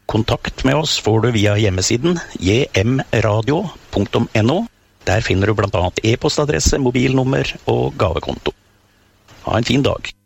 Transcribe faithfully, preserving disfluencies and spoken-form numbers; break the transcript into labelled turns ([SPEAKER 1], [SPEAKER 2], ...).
[SPEAKER 1] Kontakt med oss får du via hjemmesiden j m radio punktum n o. Der finner du blant annet e-postadresse, mobilnummer og gavekonto. Ha en fin dag.